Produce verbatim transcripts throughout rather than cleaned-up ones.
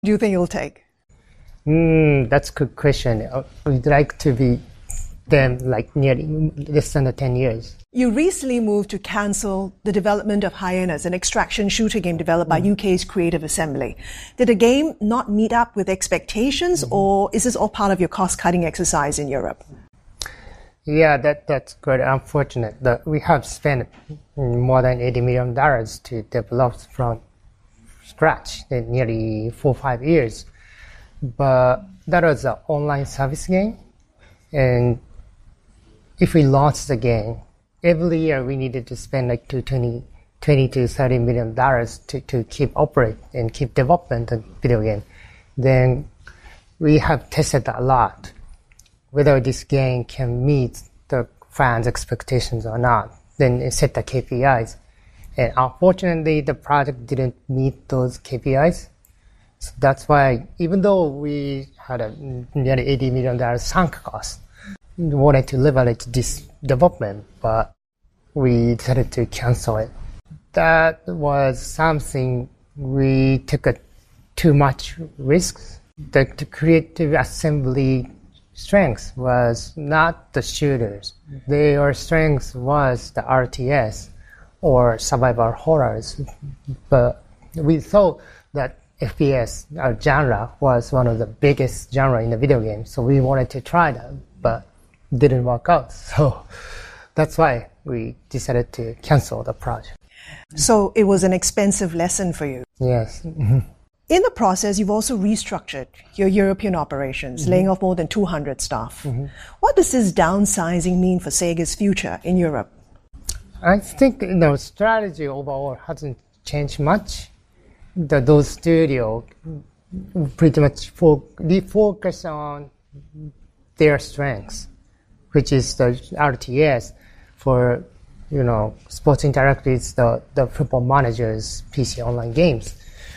do you think it'll take? Mm, that's a good question. We'd like to be them like nearly less than ten years. You recently moved to cancel the development of Hyenas, an extraction shooter game developed by mm-hmm. U K's Creative Assembly. Did the game not meet up with expectations, mm-hmm. or is this all part of your cost-cutting exercise in Europe? Yeah, that that's quite unfortunate. That we have spent more than eighty million dollars to develop from scratch in nearly four or five years. But that was an online service game, and if we launched the game, every year we needed to spend like twenty, twenty to thirty million dollars to, to keep operate and keep development the video game. Then we have tested a lot whether this game can meet the fans' expectations or not. Then it set the K P Is, and unfortunately, the project didn't meet those K P Is. So that's why, even though we had a nearly eighty million dollars sunk cost, we wanted to leverage this development, but we decided to cancel it. That was something we took a too much risks. The, the Creative Assembly strength was not the shooters. Their strength was the R T S or survival horrors. But we thought that F P S, our genre, was one of the biggest genre in the video game. So we wanted to try that, but didn't work out. So that's why we decided to cancel the project. So it was an expensive lesson for you. Yes. In the process, you've also restructured your European operations, mm-hmm. laying off more than two hundred staff. Mm-hmm. What does this downsizing mean for Sega's future in Europe? I think, you know, strategy overall hasn't changed much. The, those studios pretty much fo- refocus on their strengths, which is the R T S for, you know, Sports Interactive is the, the Football Manager's P C online games,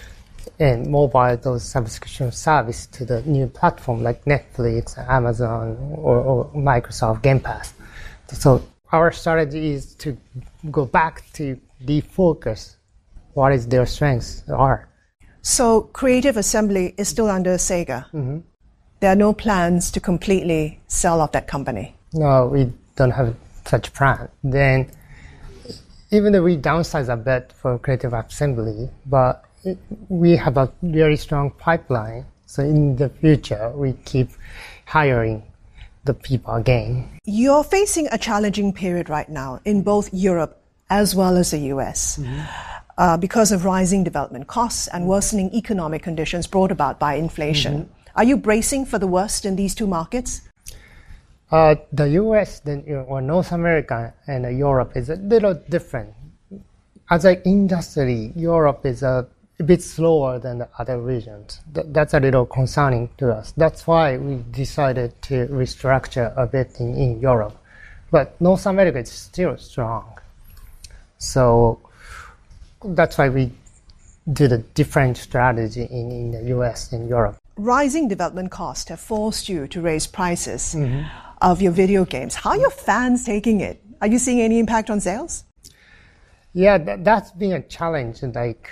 and mobile, those subscription service to the new platform like Netflix, Amazon, or, or Microsoft Game Pass. So our strategy is to go back to refocus what is their strengths are. So Creative Assembly is still under Sega. Mm-hmm. There are no plans to completely sell off that company. No, we don't have such plan. Then, even though we downsize a bit for Creative Assembly, but it, we have a very strong pipeline. So in the future, we keep hiring the people again. You're facing a challenging period right now in both Europe as well as the U S. Mm-hmm. Uh, because of rising development costs and worsening economic conditions brought about by inflation. Mm-hmm. Are you bracing for the worst in these two markets? Uh, the U S then, you know, or North America and uh, Europe is a little different. As an industry, Europe is a, a bit slower than the other regions. Th- that's a little concerning to us. That's why we decided to restructure a bit in, in Europe. But North America is still strong. So that's why we did a different strategy in, in the U S and Europe. Rising development costs have forced you to raise prices mm-hmm. of your video games. How are your fans taking it? Are you seeing any impact on sales? Yeah, that, that's been a challenge. Like,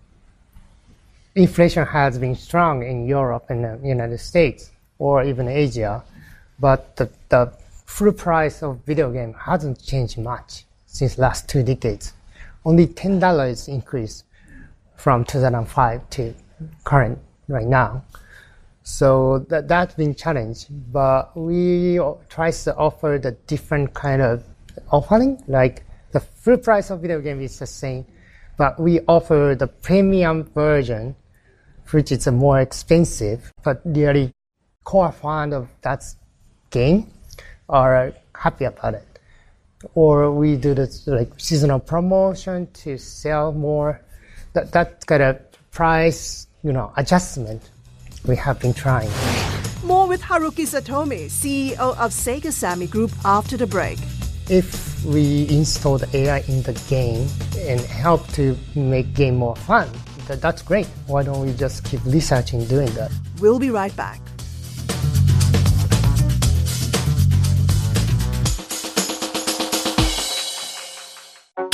inflation has been strong in Europe and the United States or even Asia, but the, the full price of video game hasn't changed much since last two decades. Only ten dollars increase from two thousand five to current right now. So that, that's been challenged, but we try to offer the different kind of offering, like the full price of video game is the same, but we offer the premium version, which is more expensive, but really core fan of that game are happy about it. Or we do this like seasonal promotion to sell more. That that kind of price, you know, adjustment we have been trying. More with Haruki Satomi, C E O of Sega Sammy Group, after the break. If we install the A I in the game and help to make game more fun, that, that's great. Why don't we just keep researching doing that? We'll be right back.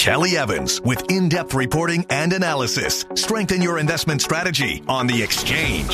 Kelly Evans with in-depth reporting and analysis. Strengthen your investment strategy on The Exchange.